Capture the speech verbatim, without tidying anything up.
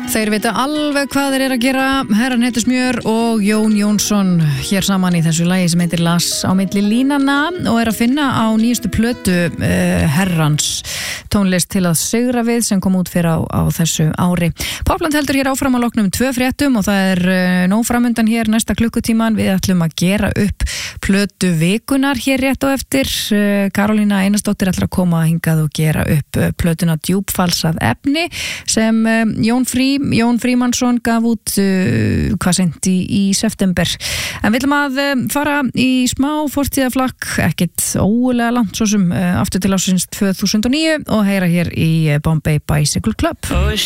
Þeir vita alveg hvað þeir eru að gera, herran heitir Smjör og Jón Jónsson hér saman í þessu lagi sem heitir Lass á milli línanna og er að finna á nýjustu plötu uh, herrans tónlist til að sigra við sem kom út fyrir á, á þessu ári. Popland heldur hér áfram á loknum tvö fréttum og það er uh, nóg framundan hér næsta klukkutíman. Við ætlum að gera upp plötu vikunar hér rétt á eftir. Uh, Karolína Einarsdóttir ætlar að koma hingað og gera upp uh, plötuna Djúpfalsað efni sem uh, Jón Frí Jón Frímannsson gaf út uh, hvað sent í, í september. En við ætlum að um, fara í smá fortíðaflakk, ekkert ógulega langt svo sem uh, aftur til ásins tvö þúsund og níu og heyra hér í Bombay Bicycle Club.